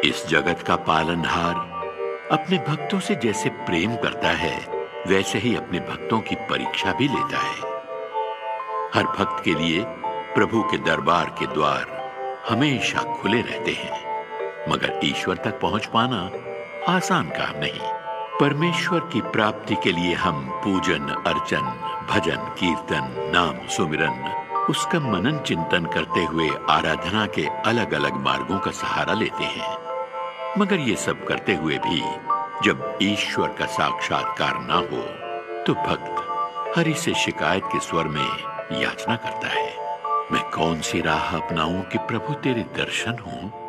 इस जगत का पालनहार अपने भक्तों से जैसे प्रेम करता है, वैसे ही अपने भक्तों की परीक्षा भी लेता है। हर भक्त के लिए प्रभु के दरबार के द्वार हमेशा खुले रहते हैं, मगर ईश्वर तक पहुंच पाना आसान काम नहीं। परमेश्वर की प्राप्ति के लिए हम पूजन, अर्चन, भजन, कीर्तन, नाम सुमिरन, उसका मनन चिंतन करते हुए आराधना के अलग अलग मार्गों का सहारा लेते हैं। मगर ये सब करते हुए भी जब ईश्वर का साक्षात्कार ना हो, तो भक्त हरि से शिकायत के स्वर में याचना करता है, मैं कौन सी राह अपनाऊं कि प्रभु तेरे दर्शन हों।